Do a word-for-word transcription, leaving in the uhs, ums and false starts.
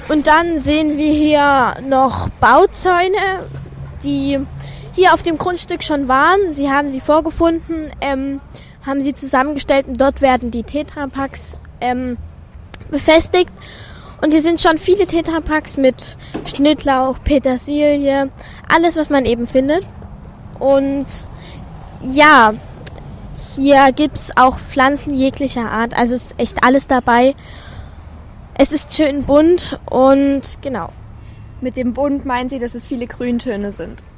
Und dann sehen wir hier noch Bauzäune, die hier auf dem Grundstück schon waren. Sie haben sie vorgefunden, ähm, haben sie zusammengestellt und dort werden die Tetrapaks ähm, befestigt. Und hier sind schon viele Tetrapaks mit Schnittlauch, Petersilie, alles, was man eben findet. Und ja, hier gibt's auch Pflanzen jeglicher Art, also ist echt alles dabei. Es ist schön bunt und genau. Mit dem Bunt meinen Sie, dass es viele Grüntöne sind?